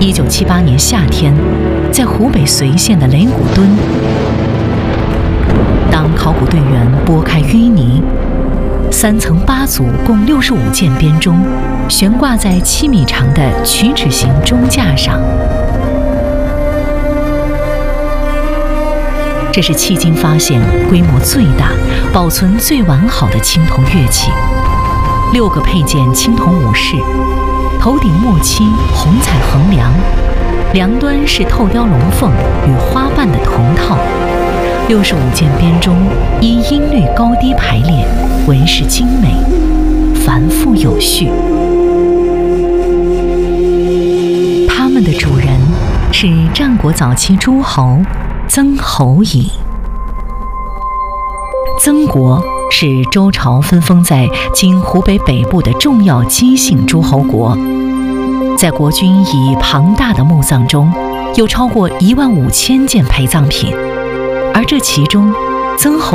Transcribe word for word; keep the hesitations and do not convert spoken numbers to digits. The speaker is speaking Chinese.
一九七八年夏天，在湖北随县的雷鼓墩，当考古队员拨开淤泥，三层八组共六十五件编钟悬挂在七米长的曲尺形钟架上。这是迄今发现规模最大、保存最完好的青铜乐器。六个配件青铜武饰，头顶墨漆红彩横梁，梁端是透雕龙凤与花瓣的铜套。六十五件编钟依音律高低排列，纹饰精美，繁复有序。他们的主人是战国早期诸侯曾侯乙。曾国是周朝分封在今湖北北部的重要姬姓诸侯国，在国君以庞大的墓葬中，有超过一万五千件陪葬品，而这其中，曾侯